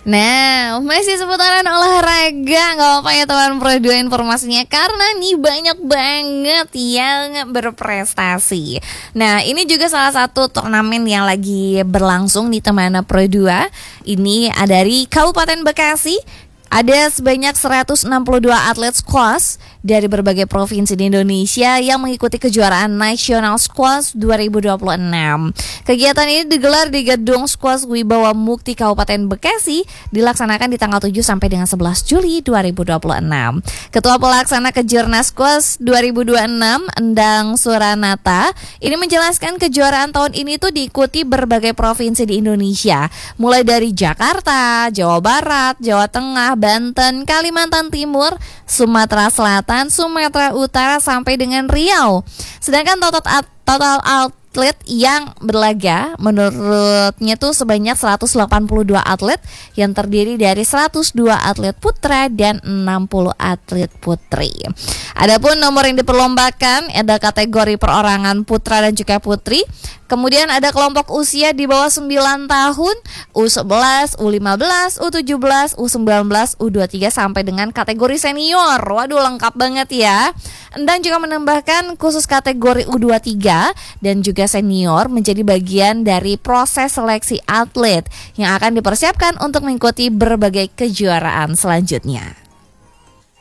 Nah, masih seputaran olahraga, nggak apa-apa ya teman Pro 2 informasinya, karena nih banyak banget yang berprestasi. Nah, ini juga salah satu turnamen yang lagi berlangsung di teman Pro 2. Ini ada dari Kabupaten Bekasi. Ada sebanyak 162 atlet squash dari berbagai provinsi di Indonesia yang mengikuti kejuaraan Nasional Squash 2026. Kegiatan ini digelar di Gedung Squash Wibawa Mukti Kabupaten Bekasi, dilaksanakan di tanggal 7 sampai dengan 11 Juli 2026. Ketua Pelaksana Kejurnas Squash 2026, Endang Suranata, ini menjelaskan kejuaraan tahun ini tuh diikuti berbagai provinsi di Indonesia, mulai dari Jakarta, Jawa Barat, Jawa Tengah, Banten, Kalimantan Timur, Sumatera Selatan, Sumatera Utara sampai dengan Riau. Sedangkan total atlet yang berlaga menurutnya tuh sebanyak 182 atlet yang terdiri dari 102 atlet putra dan 60 atlet putri. Adapun nomor yang diperlombakan ada kategori perorangan putra dan juga putri. Kemudian ada kelompok usia di bawah 9 tahun, U11, U15, U17, U19, U23 sampai dengan kategori senior. Waduh, lengkap banget ya. Endang juga menambahkan khusus kategori U23 dan juga senior menjadi bagian dari proses seleksi atlet yang akan dipersiapkan untuk mengikuti berbagai kejuaraan selanjutnya.